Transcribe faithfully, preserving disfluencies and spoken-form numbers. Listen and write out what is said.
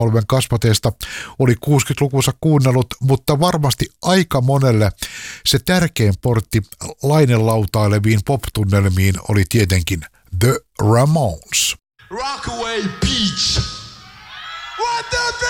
Olven kasvateesta oli kuusikymmentälukunsa kuunnellut, mutta varmasti aika monelle se tärkein portti lainelautaileviin pop-tunnelmiin oli tietenkin The Ramones. Rockaway Peach. What the